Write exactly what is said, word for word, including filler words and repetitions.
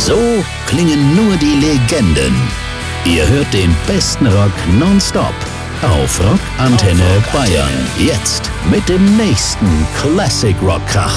So klingen nur die Legenden. Ihr hört den besten Rock nonstop auf Rock Antenne Bayern. Jetzt mit dem nächsten Classic Rock Krach.